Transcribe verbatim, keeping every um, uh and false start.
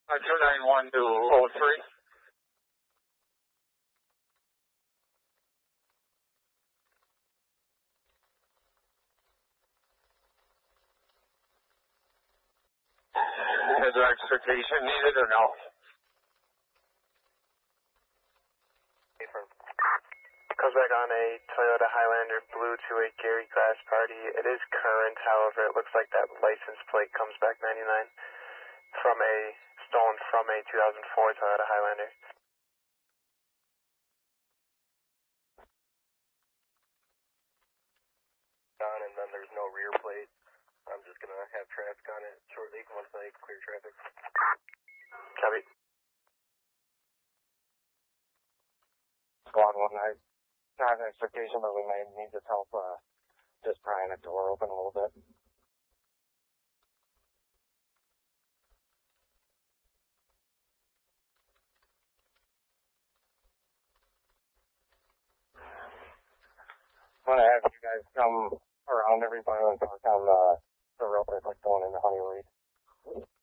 Uh, two nine one to oh three. Is there extrication needed or no? Comes back on a Toyota Highlander blue to a Gary Glass party. It is current, however, it looks like that license plate comes back ninety-nine from a, stolen from a two thousand four Toyota Highlander. On and then there's no rear plate. I'm just going to have traffic on it shortly once I clear traffic. Copy. Squad one, I have an expectation that we might need this help uh, just prying a door open a little bit. I'm going to have you guys come around everybody and talk on the, the road like going into Honeyweed.